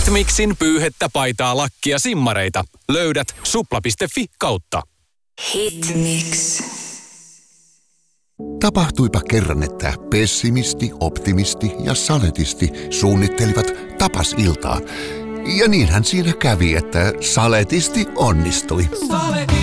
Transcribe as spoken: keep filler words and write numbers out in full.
Hitmixin pyyhettä, paitaa, lakkia, simmareita. Löydät supla piste fi kautta. Hitmix. Tapahtuipa kerran, että pessimisti, optimisti ja saletisti suunnittelivat tapasiltaa. Ja niinhän siinä kävi, että saletisti onnistui.